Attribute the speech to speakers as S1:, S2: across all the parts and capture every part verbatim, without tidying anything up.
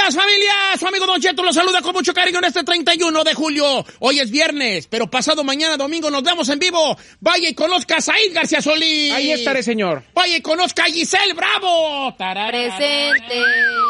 S1: días, familia. Su amigo Don Cheto los saluda con mucho cariño en este treinta y uno de julio. Hoy es viernes, pero pasado mañana domingo nos vemos en vivo. Vaya y conozca a Said García Solís.
S2: Ahí estaré, señor.
S1: Vaya y conozca a Giselle Bravo. Tarara.
S3: Presente.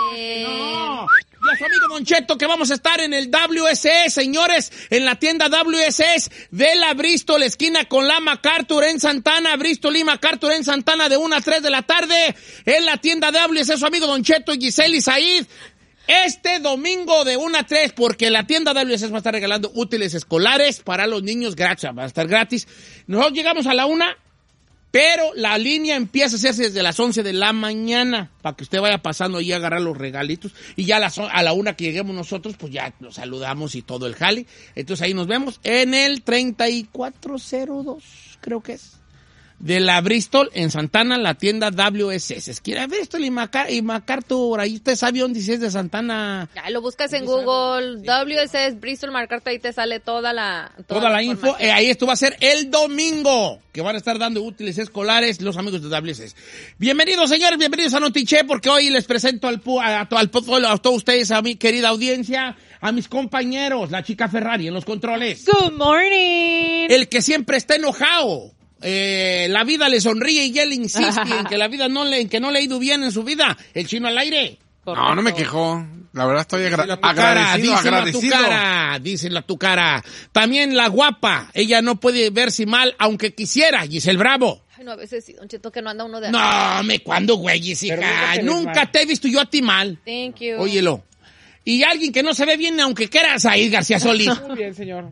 S1: No. Y a su amigo Don Cheto, que vamos a estar en el W S E, señores, en la tienda W S E de la Bristol, esquina con la MacArthur en Santana, Bristol y MacArthur en Santana, de una a tres de la tarde, en la tienda W S E, su amigo Don Cheto, Giselle y Said, este domingo de una a tres, porque la tienda W S E va a estar regalando útiles escolares para los niños gratis, va a estar gratis. Nosotros llegamos a la una, pero la línea empieza a hacerse desde las once de la mañana, para que usted vaya pasando y a agarrar los regalitos. Y ya a la, a la una que lleguemos nosotros, pues ya los saludamos y todo el jale. Entonces ahí nos vemos en el treinta y cuatro cero dos, creo que es, de la Bristol, en Santana, la tienda W S E. Esquina Bristol y, Maca y MacArthur, ahí usted sabe dónde es de Santana.
S3: Ya lo buscas en Google, W S E, Bristol, MacArthur, ahí te sale toda la
S1: Toda, toda la, la info. Eh, ahí esto va a ser el domingo, que van a estar dando útiles escolares los amigos de W S E. Bienvenidos, señores, bienvenidos a Notiche, porque hoy les presento al, a, a, a, a todos ustedes, a mi querida audiencia, a mis compañeros, la chica Ferrari en los controles.
S3: Good morning.
S1: El que siempre está enojado. Eh, la vida le sonríe y él insiste en que la vida no le, en que no le ha ido bien en su vida. El chino al aire.
S4: Correcto. No, no me quejo. La verdad estoy agra
S1: díselo a tu
S4: agradecido,
S1: cara,
S4: agradecido.
S1: Díselo a tu cara, díselo a tu cara. También la guapa, ella no puede verse mal, aunque quisiera, Giselle Bravo.
S3: Ay, no, a veces sí, Don Cheto, que no anda uno de...
S1: No, me cuando, güey, Jessica. Nunca te he visto yo a ti mal.
S3: Thank you.
S1: Óyelo. Y alguien que no se ve bien, aunque quiera, Said García Solís.
S2: Muy bien, señor.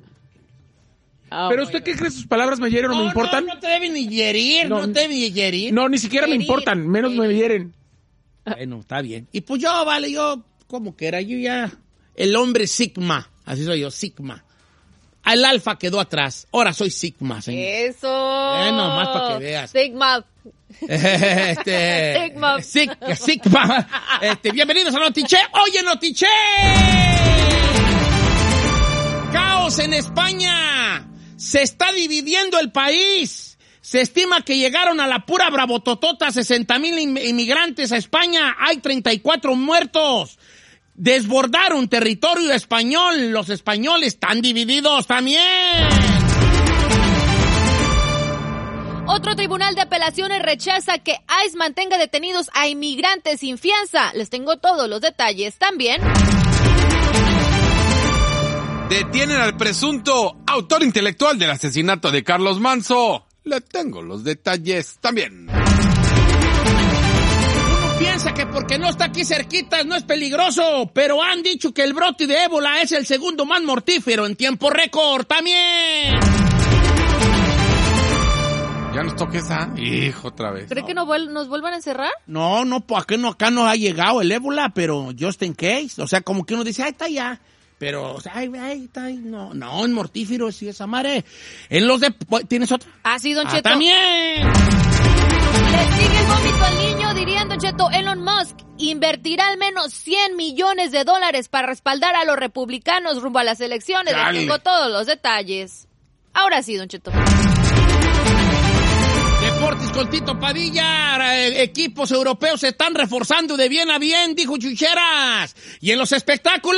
S3: Oh,
S2: ¿Pero usted qué cree? ¿Sus palabras me hieren o
S1: no,
S2: me importan?
S1: No, no te deben ni herir, no, no te deben ni herir.
S2: No, ni siquiera
S3: Herir,
S2: me importan, menos
S3: herir.
S2: me hieren.
S1: Bueno, está bien. Y pues yo, vale, yo, como que era, yo ya, el hombre Sigma, así soy yo, Sigma. El alfa quedó atrás, ahora soy Sigma, señor.
S3: Eso.
S1: Eh, nomás para que veas.
S3: Sigma.
S1: este,
S3: Sigma.
S1: Sig, Sigma. Este, bienvenidos a Notiche. Oye, Notiche. Caos en España. Se está dividiendo el país. Se estima que llegaron a la pura bravototota sesenta mil inmigrantes a España. Hay treinta y cuatro muertos. Desbordaron territorio español. Los españoles están divididos también.
S3: Otro tribunal de apelaciones rechaza que ICE mantenga detenidos a inmigrantes sin fianza. Les tengo todos los detalles también.
S4: Detienen al presunto autor intelectual del asesinato de Carlos Manzo. Le tengo los detalles también.
S1: Uno piensa que porque no está aquí cerquita no es peligroso, pero han dicho que el brote de ébola es el segundo más mortífero en tiempo récord también.
S4: Ya nos toca esa. Hijo, otra vez.
S3: ¿Cree
S1: No.
S3: que no vuel- nos vuelvan a encerrar?
S1: No, no, pues acá no, acá no ha llegado el ébola, pero just in case. O sea, como que uno dice, ay, está ya. Pero, o sea, ay, ay, está ahí. No, no, en mortífero, sí, esa madre. En los de... ¿Tienes otra?
S3: Ah, sí, Don
S1: Ah,
S3: Cheto.
S1: también.
S3: Le sigue el vómito al niño, diría Don Cheto. Elon Musk invertirá al menos cien millones de dólares para respaldar a los republicanos rumbo a las elecciones. Les
S4: Dale.
S3: tengo todos los detalles. Ahora sí, Don Cheto.
S1: Deportes con Tito Padilla, eh, equipos europeos se están reforzando de bien a bien, dijo Chucheras. Y en los espectáculos...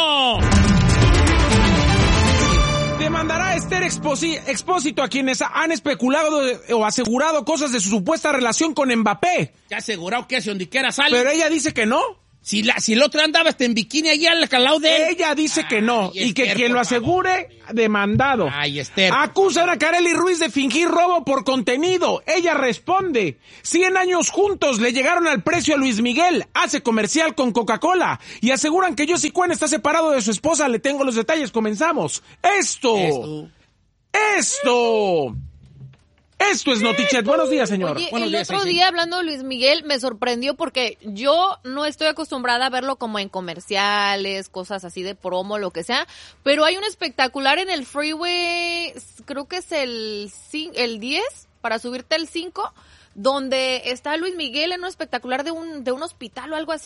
S2: Demandará a Esther Exposi- Expósito a quienes han especulado de- o asegurado cosas de su supuesta relación con Mbappé.
S1: Ya asegurado que si donde quiera sale.
S2: Pero ella dice que no.
S1: Si, la, si el otro andaba hasta en bikini allá al calao de él.
S2: Ella dice que no.
S1: Ay,
S2: Y que
S1: Esther,
S2: quien lo
S1: por
S2: asegure, demandado.
S1: Ay, Esther.
S2: Acusan a Kareli Ruiz de fingir robo por contenido. Ella responde. Cien años juntos le llegaron al precio a Luis Miguel. Hace comercial con Coca-Cola. Y aseguran que Josie Cuen está separado de su esposa. Le tengo los detalles. Comenzamos. Esto.
S1: Esto.
S2: Esto. Esto es Notichet. Buenos días, señor.
S3: Oye,
S1: Buenos
S3: el
S1: días,
S3: otro
S1: sí, sí.
S3: día hablando de Luis Miguel me sorprendió porque yo no estoy acostumbrada a verlo como en comerciales, cosas así de promo, lo que sea, pero hay un espectacular en el freeway, creo que es el, cin- el diez, para subirte el cinco, donde está Luis Miguel en un espectacular de un, de un hospital o algo así.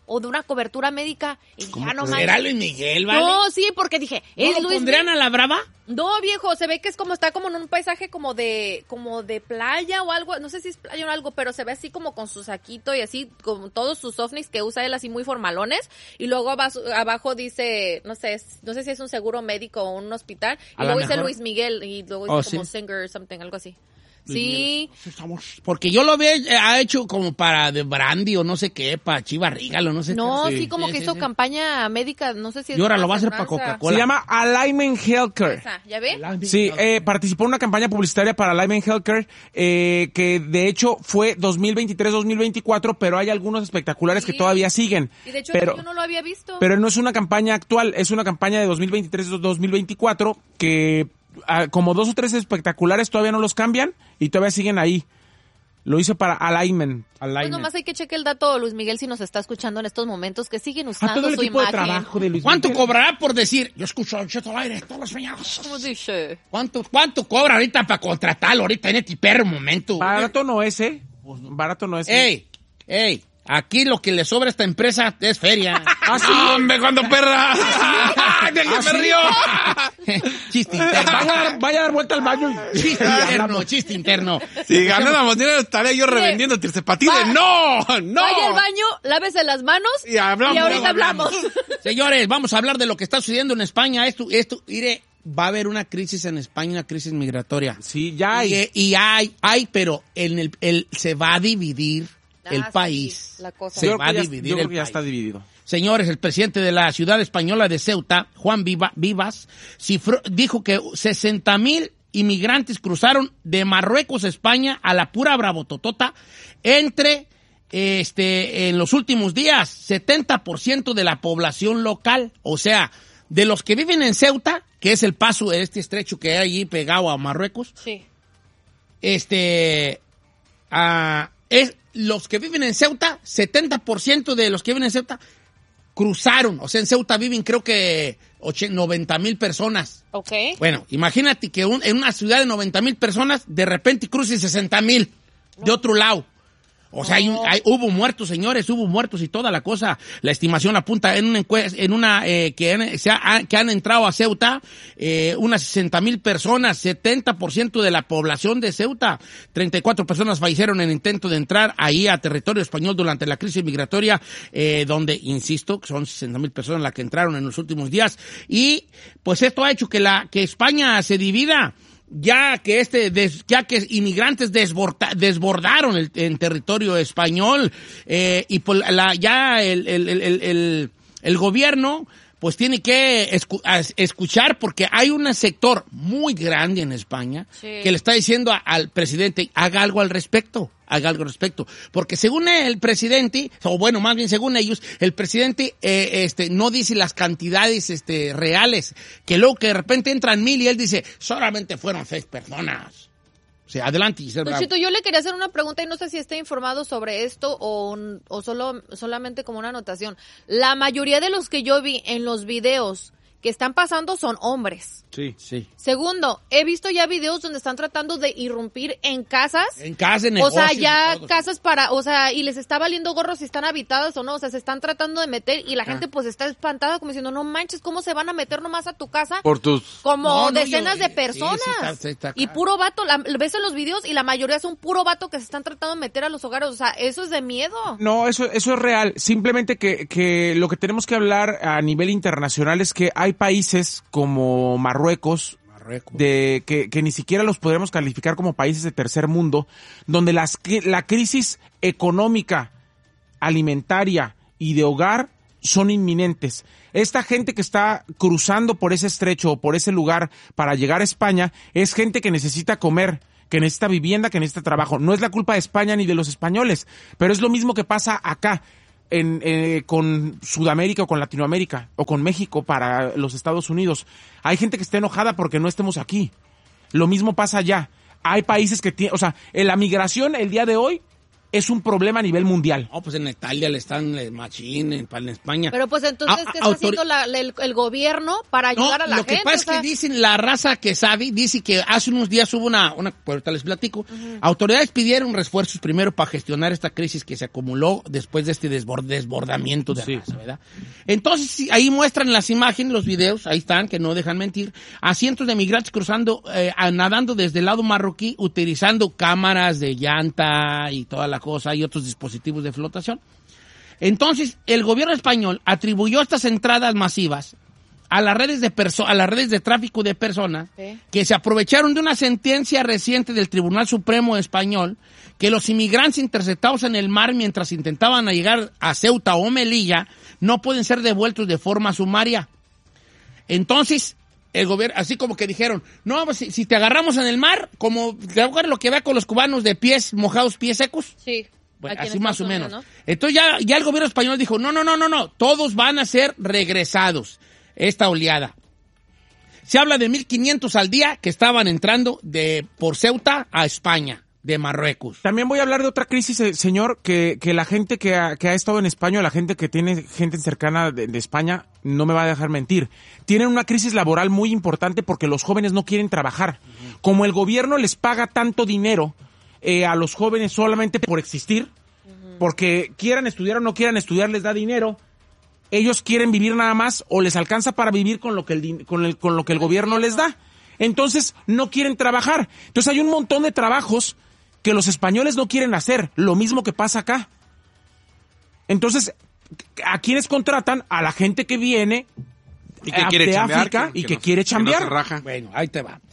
S3: o de una cobertura médica. Y ya no
S1: ¿Será Luis Miguel, vale?
S3: No, sí, porque dije,
S1: ¿No
S3: ¿es
S1: lo
S3: Luis
S1: pondrían
S3: Miguel?
S1: a la brava?
S3: No, viejo, se ve que es como, está como en un paisaje como de, como de playa o algo, no sé si es playa o algo, pero se ve así como con su saquito y así, con todos sus ovnis que usa él así muy formalones, y luego abajo, abajo dice, no sé, no sé si es un seguro médico o un hospital, y
S1: A
S3: luego
S1: la
S3: dice
S1: mejor.
S3: Luis Miguel, y luego dice
S1: Oh,
S3: como
S1: ¿sí?
S3: singer something, algo así.
S1: Luis
S3: Sí.
S1: Miguel. Porque yo lo había eh, ha hecho como para de brandy o no sé qué, para Chivas Regal o no sé
S3: No,
S1: qué.
S3: sí, como
S1: Sí,
S3: que
S1: sí,
S3: hizo
S1: sí.
S3: campaña médica, no sé si es
S1: Y ahora
S3: una
S1: lo va a hacer para
S3: aseguranza.
S1: Coca-Cola.
S2: Se llama Alignment Healthcare.
S3: Esa, ¿ya ve?
S2: Sí, eh, participó en una campaña publicitaria para Alignment Healthcare, eh, que de hecho fue dos mil veintitrés dos mil veinticuatro, pero hay algunos espectaculares
S3: Sí.
S2: que todavía siguen.
S3: Y de hecho
S2: pero,
S3: yo no lo había visto.
S2: pero no es una campaña actual, es una campaña de dos mil veintitrés dos mil veinticuatro que ah, como dos o tres espectaculares todavía no los cambian y todavía siguen ahí. Lo hice para Alignment.
S3: Pues
S2: Alignment.
S3: nomás hay que cheque el dato, Luis Miguel, si nos está escuchando en estos momentos, que siguen
S2: A
S3: usando
S2: todo el
S3: su
S2: equipo de
S3: imagen.
S2: trabajo de Luis
S1: ¿Cuánto
S2: Miguel.
S1: cobrará por decir, yo escucho a Don Cheto al aire todos los mañanas?
S3: ¿Cómo dice?
S1: ¿Cuánto, ¿Cuánto cobra ahorita para contratarlo ahorita en este perro momento?
S2: Barato no es, ¿eh? Barato no es.
S1: Ey, ey, aquí lo que le sobra a esta empresa es feria.
S2: ¿Ah, sí?
S4: ¡Hombre, cuando perra! ¡De que
S2: ¿Ah,
S4: me
S2: sí?
S4: río!
S1: Chiste interno.
S2: Vaya, a dar- vaya a dar vuelta al baño. y-
S1: Chiste interno, chiste interno.
S4: Si ganáramos dinero, estaría yo revendiendo tircepatide.
S3: Va.
S4: ¡No! ¡No!
S3: Vaya al baño, lávese las manos
S4: Y hablamos,
S3: ahorita
S4: luego
S3: hablamos.
S1: Señores, vamos a hablar de lo que está sucediendo en España. Esto, esto, mire, va a haber una crisis en España, una crisis migratoria.
S2: Sí, ya hay.
S1: Y, y hay, hay, pero en el, el, se va a dividir
S3: Ah,
S1: el
S3: sí,
S1: país.
S3: la cosa.
S1: Se
S2: Yo
S1: va
S2: creo
S1: a
S2: que ya-
S1: dividir
S2: yo creo
S1: el
S2: que ya
S1: país.
S2: está dividido.
S1: Señores, el presidente de la ciudad española de Ceuta, Juan Viva- Vivas, cifró- dijo que sesenta mil inmigrantes cruzaron de Marruecos a España a la pura bravototota entre, este, en los últimos días, setenta por ciento de la población local. O sea, de los que viven en Ceuta, que es el paso de este estrecho que hay allí pegado a Marruecos,
S3: Sí.
S1: este, ah, es los que viven en Ceuta, setenta por ciento de los que viven en Ceuta cruzaron. O sea, en Ceuta viven creo que noventa mil personas.
S3: Ok.
S1: Bueno, imagínate que un- en una ciudad de noventa mil personas, de repente crucen sesenta mil de otro lado. O sea, hay un- hay- hubo muertos, señores, hubo muertos y toda la cosa. La estimación apunta en una encuesta, en una eh, que, han, se ha- que han entrado a Ceuta, eh, unas sesenta mil personas, setenta por ciento de la población de Ceuta. treinta y cuatro personas fallecieron en intento de entrar ahí a territorio español durante la crisis migratoria, eh, donde, insisto, son sesenta mil personas las que entraron en los últimos días. Y pues esto ha hecho que la que España se divida. Ya que este, des- ya que inmigrantes desborda- desbordaron el en territorio español, eh, y por la, ya el, el, el, el, el, el gobierno pues tiene que escu- as- escuchar, porque hay un sector muy grande en España
S3: Sí.
S1: que le está diciendo a- al presidente, haga algo al respecto, haga algo al respecto. Porque según el presidente, o bueno, más bien según ellos, el presidente eh, este no dice las cantidades este reales, que luego que de repente entran mil y él dice, solamente fueron seis personas. O sea, adelante, Giselle
S3: Don
S1: Bravo.
S3: Chito, yo le quería hacer una pregunta y no sé si está informado sobre esto o, o solo solamente como una anotación. La mayoría de los que yo vi en los videos que están pasando son hombres.
S1: Sí, sí.
S3: Segundo, he visto ya videos donde están tratando de irrumpir en casas.
S1: En casa, en
S3: O
S1: negocios.
S3: sea, ya
S1: y todo.
S3: casas para, o sea, y les está valiendo gorro si están habitadas o no, o sea, se están tratando de meter y la gente pues está espantada como diciendo, no manches, ¿cómo se van a meter nomás a tu casa?
S4: Por tus...
S3: Como
S1: No, no,
S3: decenas
S1: yo-
S3: de
S1: sí,
S3: personas.
S1: sí está- sí está
S3: y
S1: acá.
S3: puro vato, la, ves en los videos y la mayoría son puro vato que se están tratando de meter a los hogares, o sea, eso es de miedo.
S2: No, eso, eso es real. Simplemente que, que lo que tenemos que hablar a nivel internacional es que hay países como Marruecos,
S1: Marruecos.
S2: de que, que ni siquiera los podremos calificar como países de tercer mundo, donde las, que- la crisis económica, alimentaria y de hogar son inminentes. Esta gente que está cruzando por ese estrecho o por ese lugar para llegar a España es gente que necesita comer, que necesita vivienda, que necesita trabajo. No es la culpa de España ni de los españoles, pero es lo mismo que pasa acá. En, eh, con Sudamérica o con Latinoamérica o con México para los Estados Unidos. Hay gente que está enojada porque no estemos aquí. Lo mismo pasa allá. Hay países que tienen, o sea, en la migración el día de hoy es un problema a nivel mundial.
S1: No, pues en Italia le están eh, machín, en, en España.
S3: Pero pues entonces,
S1: A-
S3: ¿qué
S1: a-
S3: está
S1: autor-
S3: haciendo la- el, el gobierno para ayudar
S1: No,
S3: a la
S1: lo
S3: gente?
S1: que pasa es
S3: O sea,
S1: que dicen, la raza que sabe, dice que hace unos días hubo una, una pues ahorita les platico, uh-huh. autoridades pidieron refuerzos primero para gestionar esta crisis que se acumuló después de este desbord- desbordamiento de
S2: Sí.
S1: raza, ¿verdad? Entonces, sí, ahí muestran las imágenes, los videos, ahí están, que no dejan mentir, a cientos de migrantes cruzando, eh, a- nadando desde el lado marroquí, utilizando cámaras de llanta y toda la cosa, y otros dispositivos de flotación. Entonces, el gobierno español atribuyó estas entradas masivas a las redes de perso- a las redes de tráfico de personas
S3: Sí.
S1: que se aprovecharon de una sentencia reciente del Tribunal Supremo Español que los inmigrantes interceptados en el mar mientras intentaban llegar a Ceuta o Melilla no pueden ser devueltos de forma sumaria. Entonces, el gobierno, así como que dijeron, no, pues, si, si te agarramos en el mar, como lo que vea con los cubanos de pies mojados, pies secos.
S3: Sí.
S1: Bueno,
S3: aquí en
S1: así más o
S3: Estados
S1: menos.
S3: Unidos, ¿no?
S1: Entonces ya, ya el gobierno español dijo, no, no, no, no, no, todos van a ser regresados, esta oleada. Se habla de mil quinientos al día que estaban entrando de por Ceuta a España, de Marruecos.
S2: También voy a hablar de otra crisis, eh, señor, que, que la gente que ha, que ha estado en España, la gente que tiene gente cercana de, de España, no me va a dejar mentir. Tienen una crisis laboral muy importante porque los jóvenes no quieren trabajar. Uh-huh. Como el gobierno les paga tanto dinero eh, a los jóvenes solamente por existir, uh-huh. porque quieran estudiar o no quieran estudiar, les da dinero. Ellos quieren vivir nada más o les alcanza para vivir con lo que el, con el, con lo que el gobierno les da. Entonces, no quieren trabajar. Entonces, hay un montón de trabajos que los españoles no quieren hacer, lo mismo que pasa acá. Entonces, ¿a quiénes contratan? A la gente que viene
S4: y que
S2: a,
S4: quiere
S2: de
S4: chambear,
S2: África
S4: que,
S2: y
S4: que
S2: que
S4: no,
S2: quiere chambear.
S4: Que no se raja.
S1: Bueno, ahí te va.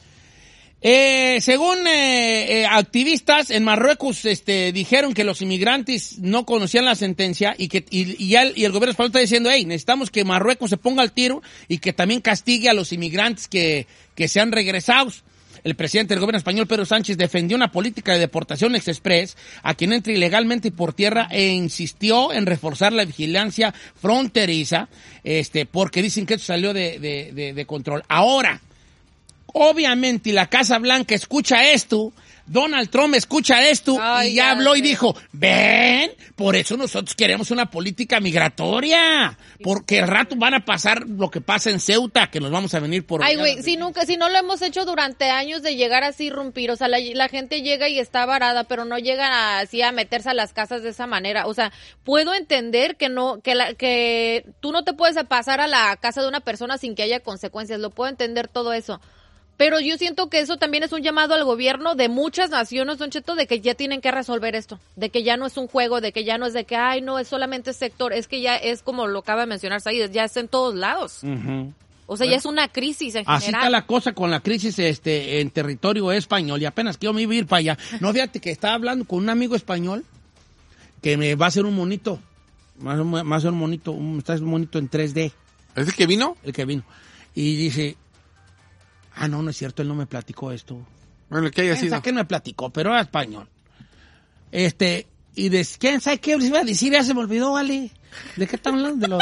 S1: Eh, según eh, eh, activistas en Marruecos, este, dijeron que los inmigrantes no conocían la sentencia y que y, y, el, y el gobierno español está diciendo, hey, necesitamos que Marruecos se ponga al tiro y que también castigue a los inmigrantes que, que sean regresados. El presidente del gobierno español, Pedro Sánchez, defendió una política de deportación express a quien entre ilegalmente por tierra e insistió en reforzar la vigilancia fronteriza, este, porque dicen que esto salió de, de, de, de control. Ahora, obviamente, la Casa Blanca escucha esto, Donald Trump escucha esto
S3: Ay,
S1: y ya
S3: ya
S1: habló
S3: sé.
S1: y dijo, ven, por eso nosotros queremos una política migratoria, porque al rato van a pasar lo que pasa en Ceuta, que nos vamos a venir por...
S3: Ay, güey, si nunca, si no lo hemos hecho durante años de llegar así irrumpir, o sea, la, la gente llega y está varada, pero no llega a, así a meterse a las casas de esa manera. O sea, puedo entender que no, que la, que tú no te puedes pasar a la casa de una persona sin que haya consecuencias, lo puedo entender todo eso. Pero yo siento que eso también es un llamado al gobierno de muchas naciones, Don Cheto, de que ya tienen que resolver esto, de que ya no es un juego, de que ya no es de que, ay, no, es solamente sector, es que ya es como lo acaba de mencionar Said, ya está en todos lados.
S1: Uh-huh.
S3: O sea, bueno, ya es una crisis en general.
S1: Así está la cosa con la crisis este en territorio español y apenas que yo me iba a ir para allá. No, fíjate que estaba hablando con un amigo español que me va a hacer un monito, más va a hacer un monito, un, está un monito en tres D.
S4: ¿Es el que vino?
S1: El que vino. Y dice... Ah, no, no es cierto, él no me platicó esto.
S4: Bueno, el que haya
S1: ¿Quién
S4: sido.
S1: sabe que él me platicó? Pero era español. Este, y de, ¿quién sabe qué les iba a decir? Ya se me olvidó, vale. ¿De qué están hablando? De los...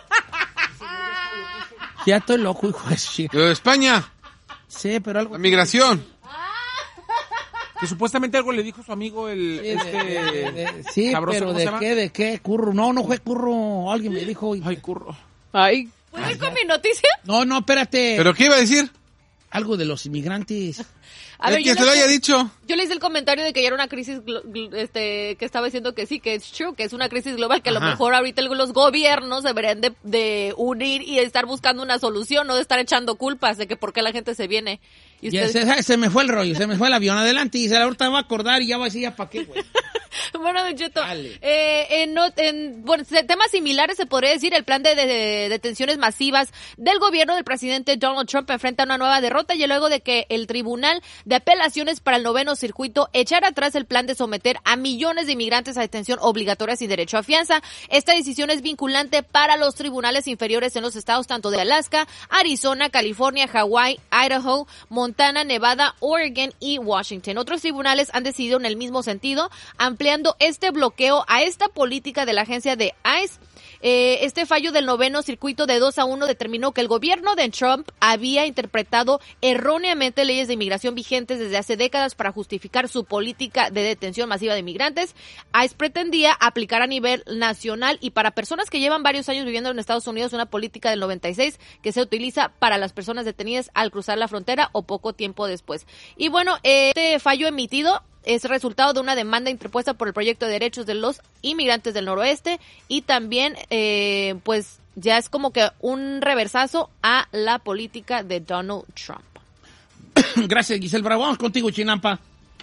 S1: Ya estoy loco, hijo de su...
S4: Lo de España.
S1: Sí, pero algo...
S4: La migración.
S2: Que supuestamente algo le dijo su amigo el...
S1: Sí,
S2: este,
S1: de- de- de- sí,
S2: cabroso,
S1: pero
S2: ¿cómo se
S1: ¿de
S2: llama?
S1: qué? ¿De qué? Curro. No, no fue Curro. Alguien me dijo...
S2: Ay, curro.
S3: Ay. ¿Puedo ir con mi noticia?
S1: No, no, espérate.
S4: ¿Pero qué iba a decir?
S1: Algo de los inmigrantes.
S3: A
S4: Es
S3: ver,
S4: que
S3: yo
S4: se lo
S3: les-
S4: haya dicho.
S3: Yo le hice el comentario de que ya era una crisis, glo- gl- este, que estaba diciendo que sí, que es true, que es una crisis global, que a lo
S1: Ajá.
S3: mejor ahorita el- los gobiernos deberían de, de unir y estar buscando una solución, no de estar echando culpas de que por qué la gente se viene. Y
S1: Ya,
S3: ustedes-
S1: se, se me fue el rollo, se me fue el avión. Adelante, y se ahorita me va a acordar y ya va a decir ya para qué, güey.
S3: Bueno, Don Cheto,
S1: Dale.
S3: eh, en, no- en bueno, se- temas similares se podría decir, el plan de, de- de detenciones masivas del gobierno del presidente Donald Trump enfrenta una nueva derrota y luego de que el Tribunal de Apelaciones para el Noveno Circuito echara atrás el plan de someter a millones de inmigrantes a detención obligatoria sin derecho a fianza. Esta decisión es vinculante para los tribunales inferiores en los estados tanto de Alaska, Arizona, California, Hawái, Idaho, Montana, Nevada, Oregon y Washington. Otros tribunales han decidido en el mismo sentido, ampliando este bloqueo a esta política de la agencia de I C E. Eh, este fallo del noveno circuito de dos a uno determinó que el gobierno de Trump había interpretado erróneamente leyes de inmigración vigentes desde hace décadas para justificar su política de detención masiva de inmigrantes. ICE pretendía aplicar a nivel nacional y para personas que llevan varios años viviendo en Estados Unidos una política del noventa y seis que se utiliza para las personas detenidas al cruzar la frontera o poco tiempo después. Y bueno, este fallo emitido es resultado de una demanda interpuesta por el Proyecto de Derechos de los Inmigrantes del Noroeste y también, eh, pues, ya es como que un reversazo a la política de Donald Trump.
S1: Gracias, Giselle Bravo. Vamos contigo, Chinampa.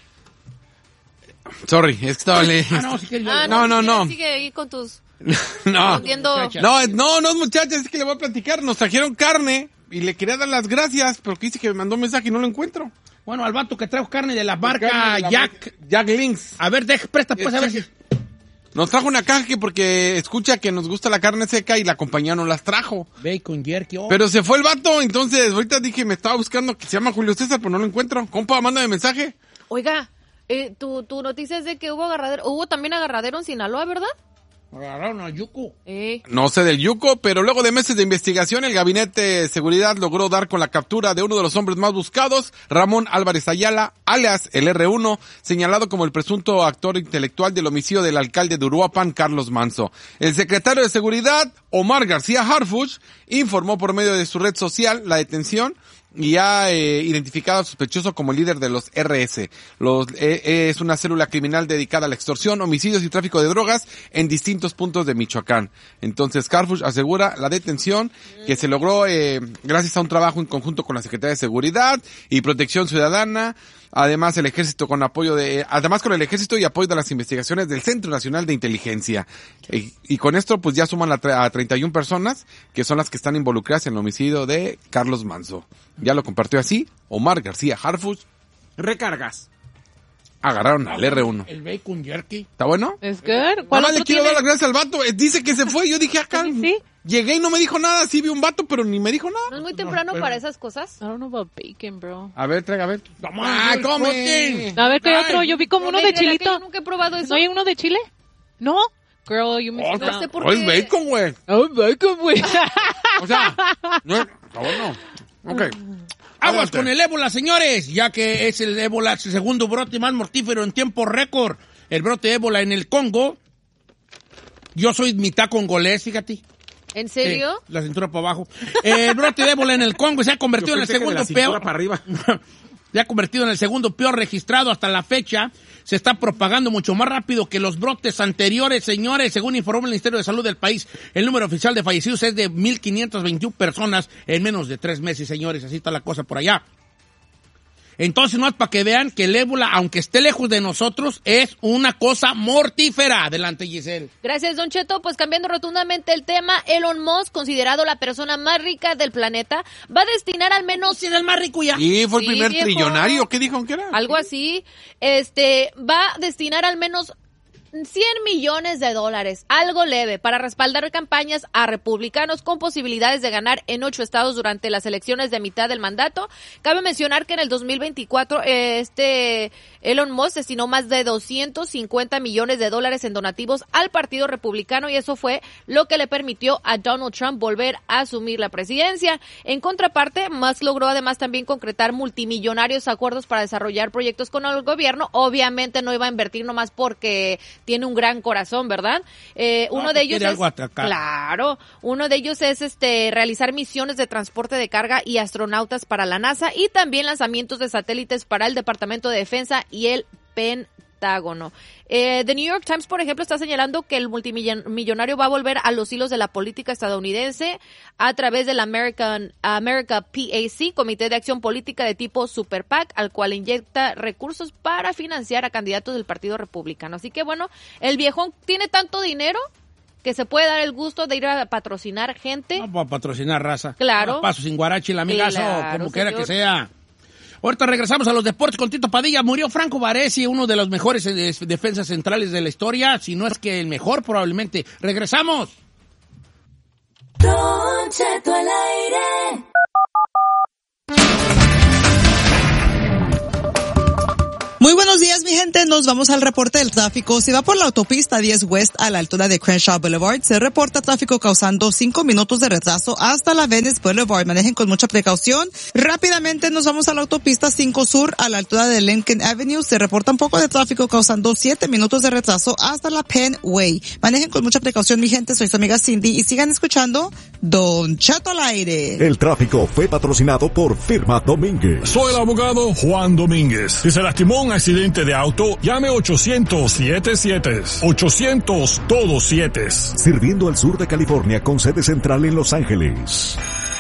S4: Sorry, es que estaba leyendo.
S1: Ah, no, si quieres, yo-
S3: Ah,
S4: No, no, no.
S3: Sigue ahí con tus...
S4: No,
S3: Respondiendo-
S1: muchacha.
S4: no, no, no, muchachas, es que le voy a platicar. Nos trajeron carne y le quería dar las gracias, pero que dice que me mandó un mensaje y no lo encuentro.
S1: Bueno, al vato que trajo carne de la
S4: Carne
S1: marca
S4: de la
S1: Jack.
S4: marca Jack Links.
S1: A ver, deja, presta pues, a ver si...
S4: Nos trajo una caja que porque escucha que nos gusta la carne seca y la compañía no las trajo.
S1: Bacon jerky. Oh.
S4: Pero se fue el vato, entonces ahorita dije, me estaba buscando que se llama Julio César, pero no lo encuentro. Compa, mándame mensaje.
S3: Oiga, eh, tu, tu noticia es de que hubo agarradero, hubo también agarradero en Sinaloa, ¿verdad?
S1: Agarraron a Yuko.
S3: Eh.
S4: No sé del Yuco, pero luego de meses de investigación, el Gabinete de Seguridad logró dar con la captura de uno de los hombres más buscados, Ramón Álvarez Ayala, alias el erre uno, señalado como el presunto actor intelectual del homicidio del alcalde de Uruapan, Carlos Manzo. El secretario de Seguridad, Omar García Harfuch, informó por medio de su red social la detención y ha eh, identificado al sospechoso como el líder de los erre ese. Los, eh, es una célula criminal dedicada a la extorsión, homicidios y tráfico de drogas en distintos puntos de Michoacán. Entonces, Carfuch asegura la detención que se logró eh, gracias a un trabajo en conjunto con la Secretaría de Seguridad y Protección Ciudadana. Además, el ejército con apoyo de, además con el ejército y apoyo de las investigaciones del Centro Nacional de Inteligencia. Y, y con esto, pues ya suman a, a treinta y una personas que son las que están involucradas en el homicidio de Carlos Manzo. Ya lo compartió así Omar García Harfuch.
S2: Recargas.
S4: Agarraron al erre uno.
S1: El bacon jerky.
S4: ¿Está bueno?
S5: Es good. ¿Cuál
S4: Nada más
S5: otro
S4: le quiero
S5: tiene?
S4: dar las gracias al vato. Eh, Dice que se fue. Yo dije acá.
S5: Sí, sí.
S4: Llegué y no me dijo nada. Sí vi un vato, pero ni me dijo
S3: ¿No
S4: nada.
S3: es muy temprano para esas cosas?
S5: I don't know about bacon, bro.
S4: A ver, traiga, a ver.
S1: Vamos,
S4: ¡Ah,
S1: el
S4: come!
S1: protein.
S5: A ver, ¿qué
S1: Ay,
S5: otro? Yo vi como uno de
S3: Oye, ¿verdad que
S5: chilito.
S3: yo nunca he probado eso.
S5: ¿No hay uno de chile? ¿No? Girl, you me...
S4: Oh,
S3: No sé por
S4: oh, es
S3: qué.
S4: bacon, güey.
S5: Oh, bacon, güey.
S4: O sea, no es... Está bueno. Ok.
S1: Aguas
S4: Adelante.
S1: con el ébola, señores, ya que es el ébola, el segundo brote más mortífero en tiempo récord. El brote de ébola en el Congo. Yo soy mitad congolés, fíjate.
S3: ¿En serio?
S1: Sí, la cintura para abajo. Eh, el brote de ébola en el Congo se ha convertido en el segundo peor.
S2: para arriba.
S1: Se ha convertido en el segundo peor registrado hasta la fecha. Se está propagando mucho más rápido que los brotes anteriores, señores. Según informó el Ministerio de Salud del país, el número oficial de fallecidos es de mil quinientas veintiuna personas en menos de tres meses, señores. Así está la cosa por allá. Entonces, no es para que vean que el ébola, aunque esté lejos de nosotros, es una cosa mortífera. Adelante, Giselle.
S3: Gracias, Don Cheto. Pues cambiando rotundamente el tema, Elon Musk, considerado la persona más rica del planeta, va a destinar al menos...
S1: ¿Quién es el más rico ya?
S4: Y fue el
S3: Sí,
S4: primer
S3: viejo.
S4: trillonario. ¿Qué dijo que era?
S3: Algo así, este, va a destinar al menos cien millones de dólares, algo leve, para respaldar campañas a republicanos con posibilidades de ganar en ocho estados durante las elecciones de mitad del mandato. Cabe mencionar que en el dos mil veinticuatro, eh, este Elon Musk destinó más de doscientos cincuenta millones de dólares en donativos al Partido Republicano y eso fue lo que le permitió a Donald Trump volver a asumir la presidencia. En contraparte, Musk logró además también concretar multimillonarios acuerdos para desarrollar proyectos con el gobierno. Obviamente no iba a invertir nomás porque tiene un gran corazón, ¿verdad? Eh,
S1: No,
S3: uno
S1: pues
S3: de ellos
S1: quiere
S3: es,
S1: algo atacar.
S3: claro, uno de ellos es este realizar misiones de transporte de carga y astronautas para la NASA y también lanzamientos de satélites para el Departamento de Defensa y el Pentágono. Eh, The New York Times, por ejemplo, está señalando que el multimillonario va a volver a los hilos de la política estadounidense a través del American America P A C, Comité de Acción Política de tipo Super PAC, al cual inyecta recursos para financiar a candidatos del Partido Republicano. Así que bueno, el viejón tiene tanto dinero que se puede dar el gusto de ir a patrocinar gente.
S1: No, para patrocinar raza.
S3: Claro.
S1: No, paso sin guarachi, el amigazo,
S3: Claro,
S1: como quiera
S3: señor.
S1: que sea. Ahorita regresamos a los deportes con Tito Padilla. Murió Franco Baresi, uno de los mejores eh, defensas centrales de la historia, si no es que el mejor probablemente. ¡Regresamos!
S6: Don Cheto al aire.
S1: Muy
S7: Muy buenos días, mi gente. Nos vamos al reporte del tráfico. Si va por la autopista diez West a la altura de Crenshaw Boulevard, se reporta tráfico causando cinco minutos de retraso hasta la Venice Boulevard. Manejen con mucha precaución. Rápidamente nos vamos a la autopista cinco Sur a la altura de Lincoln Avenue. Se reporta un poco de tráfico causando siete minutos de retraso hasta la Penn Way. Manejen con mucha precaución, mi gente. Soy su amiga Cindy y sigan escuchando Don Cheto al aire.
S8: El tráfico fue patrocinado por Firma Domínguez.
S9: Soy el abogado Juan Domínguez. Si se lastimó un accidente de auto, llame ochocientos siete siete. ochocientos todos siete.
S8: Sirviendo al sur de California con sede central en Los Ángeles.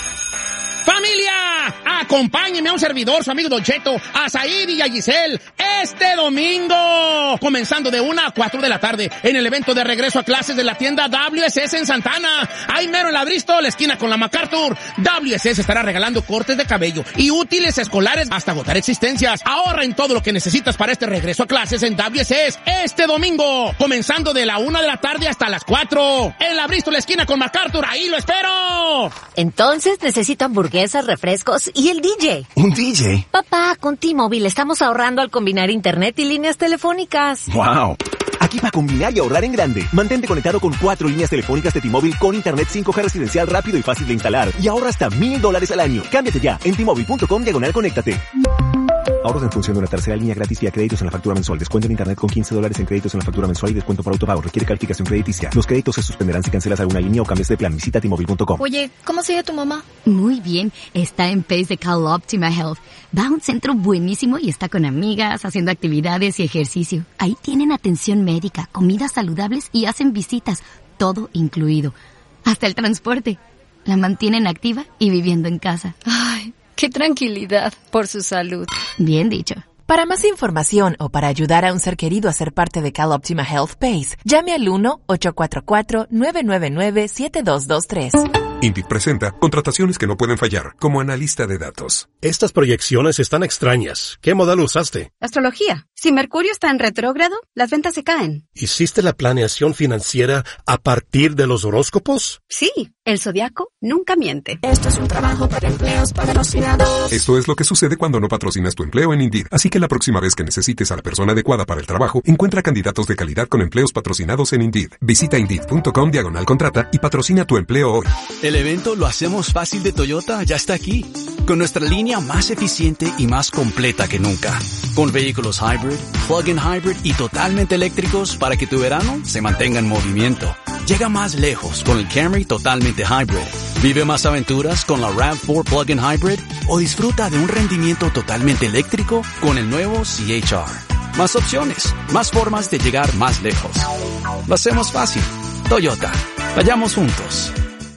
S1: ¡Familia! Acompáñeme a un servidor, su amigo Don Cheto, a Said y a Giselle, este domingo, comenzando de una a cuatro de la tarde, en el evento de regreso a clases de la tienda W S S en Santana. Ahí mero en la Bristol, la esquina con la MacArthur. W S S estará regalando cortes de cabello y útiles escolares hasta agotar existencias. Ahorra en todo lo que necesitas para este regreso a clases en W S S este domingo, comenzando de la una de la tarde hasta las cuatro. En la Bristol, la esquina con MacArthur, ahí lo espero.
S10: Entonces necesito hamburguesas, refrescos y el D J.
S11: ¿Un D J?
S10: Papá, con T-Mobile estamos ahorrando al combinar internet y líneas telefónicas.
S11: ¡Wow! Aquí para combinar y ahorrar en grande. Mantente conectado con cuatro líneas telefónicas de T-Mobile con internet cinco G residencial rápido y fácil de instalar. Y ahorra hasta mil dólares al año. Cámbiate ya en T-Mobile punto com diagonal conéctate. Ahorros en función de una tercera línea gratis vía créditos en la factura mensual. Descuento en internet con quince dólares en créditos en la factura mensual y descuento por autopago. Requiere calificación crediticia. Los créditos se suspenderán si cancelas alguna línea o cambias de plan. Visita T Mobile punto com.
S12: Oye, ¿cómo sigue tu mamá?
S13: Muy bien. Está en Pace de Cal Optima Health. Va a un centro buenísimo y está con amigas, haciendo actividades y ejercicio. Ahí tienen atención médica, comidas saludables y hacen visitas. Todo incluido. Hasta el transporte. La mantienen activa y viviendo en casa.
S12: Ay, qué tranquilidad por su salud.
S13: Bien dicho.
S14: Para más información o para ayudar a un ser querido a ser parte de Cal Optima Health Pace, llame al uno ocho cuatro cuatro, nueve nueve nueve, siete dos dos tres.
S15: Indeed presenta contrataciones que no pueden fallar, como analista de datos.
S16: Estas proyecciones están extrañas. ¿Qué modal usaste?
S17: Astrología. Si Mercurio está en retrógrado, las ventas se caen.
S16: ¿Hiciste la planeación financiera a partir de los horóscopos?
S17: Sí, el zodiaco nunca miente.
S6: Esto es un trabajo para empleos patrocinados.
S15: Esto es lo que sucede cuando no patrocinas tu empleo en Indeed. Así que la próxima vez que necesites a la persona adecuada para el trabajo, encuentra candidatos de calidad con empleos patrocinados en Indeed. Visita Indeed punto com diagonal contrata y patrocina tu empleo hoy.
S18: El evento Lo Hacemos Fácil de Toyota ya está aquí, con nuestra línea más eficiente y más completa que nunca, con vehículos hybrid, plug-in hybrid y totalmente eléctricos para que tu verano se mantenga en movimiento. Llega más lejos con el Camry totalmente hybrid. Vive más aventuras con la RAV cuatro plug-in hybrid o disfruta de un rendimiento totalmente eléctrico con el nuevo C H R. Más opciones, más formas de llegar más lejos. Lo hacemos fácil. Toyota. Vayamos juntos.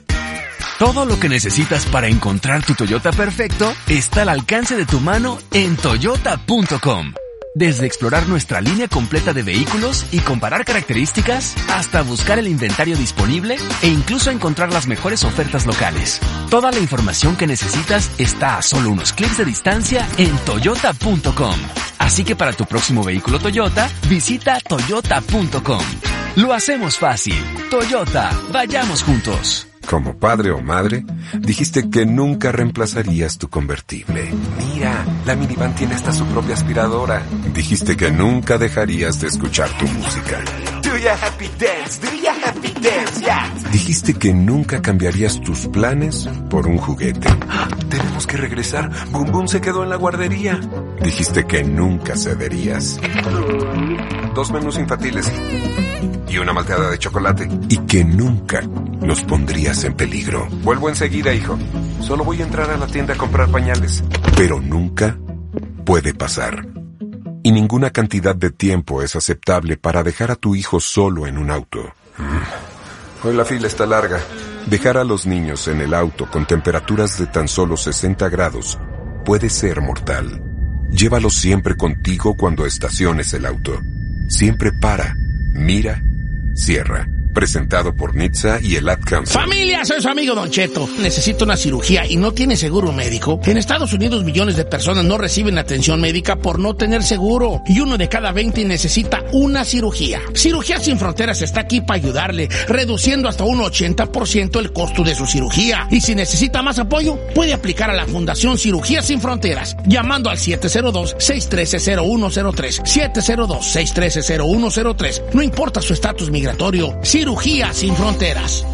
S19: Todo lo que necesitas para encontrar tu Toyota perfecto está al alcance de tu mano en toyota punto com. Desde explorar nuestra línea completa de vehículos y comparar características, hasta buscar el inventario disponible e incluso encontrar las mejores ofertas locales. Toda la información que necesitas está a solo unos clics de distancia en toyota punto com. Así que para tu próximo vehículo Toyota, visita toyota punto com. Lo hacemos fácil. Toyota, vayamos juntos.
S15: Como padre o madre, dijiste que nunca reemplazarías tu convertible. Mira, la minivan tiene hasta su propia aspiradora. Dijiste que nunca dejarías de escuchar tu música.
S20: Do ya happy dance, do ya happy dance, yeah.
S15: Dijiste que nunca cambiarías tus planes por un juguete. ¡Ah! Tenemos que regresar. Boom Boom se quedó en la guardería. Dijiste que nunca cederías. Dos menús infantiles y una malteada de chocolate. Y que nunca nos pondrías en peligro. Vuelvo enseguida, hijo. Solo voy a entrar a la tienda a comprar pañales. Pero nunca puede pasar. Y ninguna cantidad de tiempo es aceptable para dejar a tu hijo solo en un auto. Hoy la fila está larga. Dejar a los niños en el auto con temperaturas de tan solo sesenta grados puede ser mortal. Llévalos siempre contigo cuando estaciones el auto. Siempre para, mira, cierra Presentado por N H T S A y el Ad Council.
S1: Familia, soy su amigo Don Cheto. Necesito una cirugía y no tiene seguro médico. En Estados Unidos millones de personas no reciben atención médica por no tener seguro. Y uno de cada veinte necesita una cirugía. Cirugía Sin Fronteras está aquí para ayudarle, reduciendo hasta un ochenta por ciento el costo de su cirugía. Y si necesita más apoyo, puede aplicar a la Fundación Cirugía Sin Fronteras, llamando al siete cero dos, seis uno tres, cero uno cero tres, siete cero dos, seis uno tres, cero uno cero tres. No importa su estatus migratorio, Cirugía Sin Fronteras.